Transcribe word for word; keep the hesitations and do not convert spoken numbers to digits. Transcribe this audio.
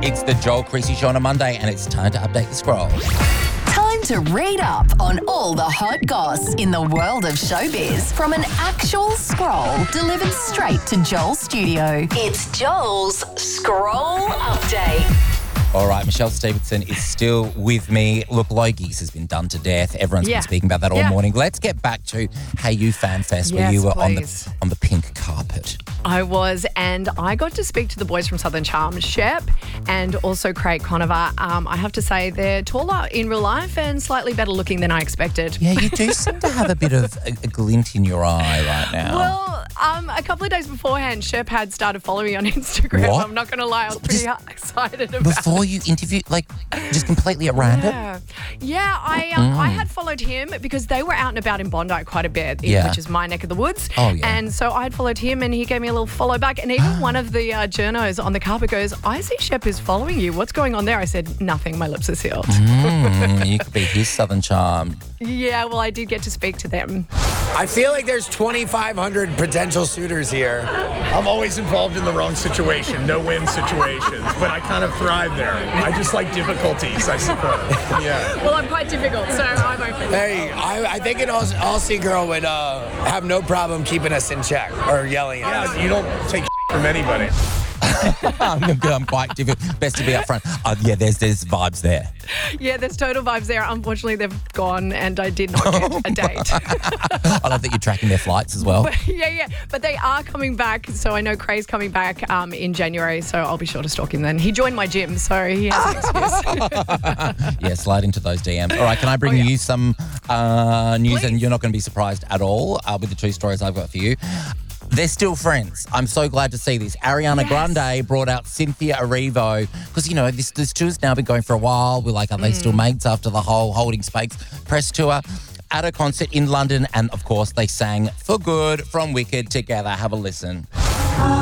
It's the Joel Creasy Show on a Monday, and it's time to update the scroll. Time to read up on all the hot goss in the world of showbiz from an actual scroll delivered straight to Joel's studio. It's Joel's Scroll Update. All right, Michelle Stevenson is still with me. Look, Logies has been done to death. Everyone's Yeah. been speaking about that all Yeah. morning. Let's get back to Hey You Fan Fest, where Yes, you were on please. the on the pink carpet. I was, and I got to speak to the boys from Southern Charm, Shep and also Craig Conover. Um, I have to say they're taller in real life and slightly better looking than I expected. Yeah, you do seem to have a bit of a, a glint in your eye right now. Well, um, a couple of days beforehand, Shep had started following me on Instagram. What? I'm not going to lie, I was pretty Just excited about Before you interviewed, like, just completely at random? Yeah, yeah. I um, Mm. I had followed him because they were out and about in Bondi quite a bit, Yeah. which is my neck of the woods. Oh, yeah. And so I had followed him, and he gave me a little follow back. And even one of the uh, journos on the carpet goes, "I see Shep is following you. What's going on there?" I said, "Nothing. My lips are sealed." Mm, you could be his Southern Charm. Yeah, well, I did get to speak to them. I feel like there's twenty-five hundred potential suitors here. I'm always involved in the wrong situation, no-win situations, but I kind of thrive there. I just like difficulties, I suppose. Yeah. Well, I'm quite difficult, so I'm open. Hey, I, I think an Aus- Aussie girl would uh, have no problem keeping us in check or yelling at us. Yeah, you don't take from anybody. I'm, I'm quite different. Best to be up front. Uh, yeah, there's there's vibes there. Yeah, there's total vibes there. Unfortunately, they've gone, and I did not get a date. I love that you're tracking their flights as well. Yeah, yeah. But they are coming back. So I know Craig's coming back um, in January. So I'll be sure to stalk him then. He joined my gym, so he has an excuse. Yeah, slide into those D Ms. All right, can I bring Oh, yeah. you some uh, news? Please. And you're not going to be surprised at all uh, with the two stories I've got for you. They're still friends. I'm so glad to see this. Ariana Yes. Grande brought out Cynthia Erivo because, you know, this, this tour's now been going for a while. We're like, are they still mates after the whole Holding Space press tour? At a concert in London, and of course, they sang For Good from Wicked together. Have a listen.